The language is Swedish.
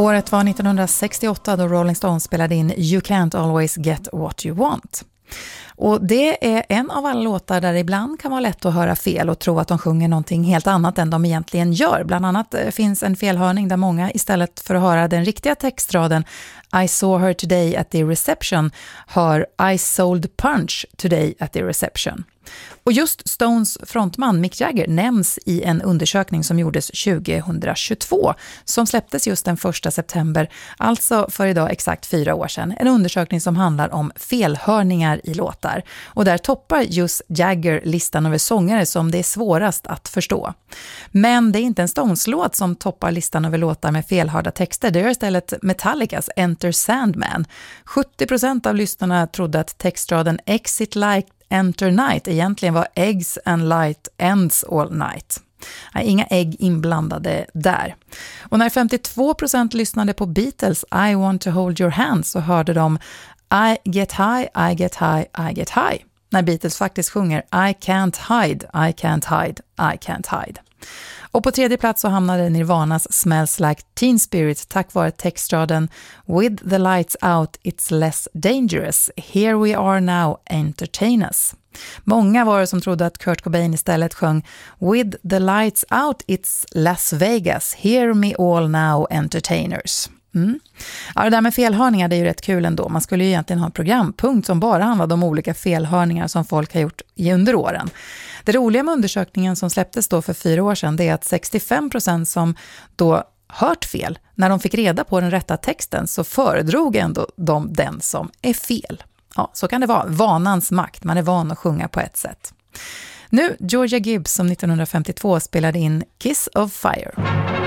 Året var 1968 då Rolling Stones spelade in You Can't Always Get What You Want. Och det är en av alla låtar där det ibland kan vara lätt att höra fel och tro att de sjunger någonting helt annat än de egentligen gör. Bland annat finns en felhörning där många istället för att höra den riktiga textraden I saw her today at the reception hör I sold punch today at the reception. Och just Stones frontman Mick Jagger nämns i en undersökning som gjordes 2022 som släpptes just den 1 september, alltså för idag exakt 4 år sedan. En undersökning som handlar om felhörningar i låtar. Och där toppar just Jagger listan över sångare som det är svårast att förstå. Men det är inte en Stones-låt som toppar listan över låtar med felhörda texter. Det är istället Metallicas Enter Sandman. 70% av lyssnarna trodde att textraden Exit Like Enter Night egentligen var Eggs and Light Ends All Night. Inga ägg inblandade där. Och när 52% lyssnade på Beatles I Want to Hold Your Hand så hörde de I get high, I get high, I get high. När Beatles faktiskt sjunger I can't hide, I can't hide, I can't hide. Och på 3:e plats så hamnade Nirvanas Smells Like Teen Spirit tack vare textraden With the lights out it's less dangerous. Here we are now, entertain us. Många var det som trodde att Kurt Cobain istället sjöng With the lights out it's Las Vegas. Hear me all now, entertainers. Ja, det där med felhörningar det är ju rätt kul ändå. Man skulle ju egentligen ha en programpunkt som bara handlade om olika felhörningar som folk har gjort under åren. Det roliga med undersökningen som släpptes då för 4 år sedan det är att 65% som då hört fel, när de fick reda på den rätta texten så föredrog ändå de den som är fel. Ja, så kan det vara. Vanans makt. Man är van att sjunga på ett sätt. Nu Georgia Gibbs som 1952 spelade in Kiss of Fire.